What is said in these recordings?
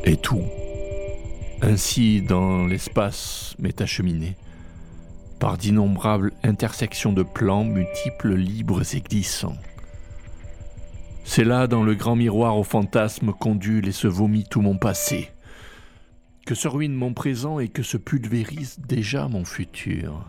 et tout. Ainsi, dans l'espace m'est acheminé, par d'innombrables intersections de plans multiples, libres et glissants. C'est là, dans le grand miroir aux fantasmes qu'ondule et se vomit tout mon passé, que se ruine mon présent et que se pulvérise déjà mon futur.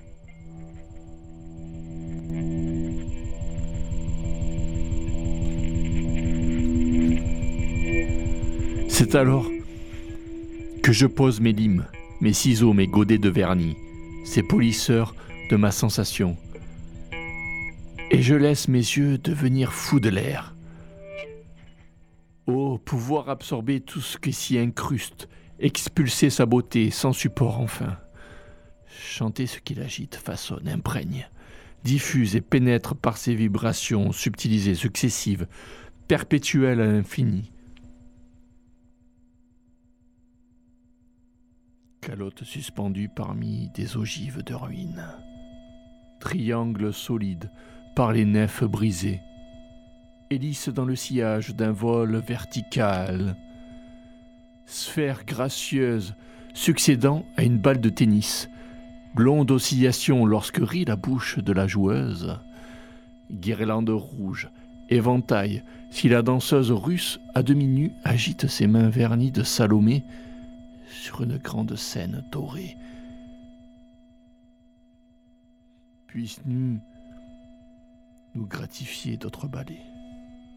C'est alors que je pose mes limes, mes ciseaux, mes godets de vernis, ces polisseurs de ma sensation, et je laisse mes yeux devenir fous de l'air. Oh, pouvoir absorber tout ce qui s'y incruste, expulser sa beauté sans support enfin. Chanter ce qui l'agite, façonne, imprègne, diffuse et pénètre par ses vibrations subtilisées, successives, perpétuelles à l'infini. Calotte suspendue parmi des ogives de ruines. Triangle solide par les nefs brisées. Hélice dans le sillage d'un vol vertical. Sphère gracieuse succédant à une balle de tennis. Blonde oscillation lorsque rit la bouche de la joueuse. Guirlande rouge, éventail, si la danseuse russe à demi nue agite ses mains vernies de Salomé sur une grande scène dorée. Puisse nous gratifier d'autres ballets.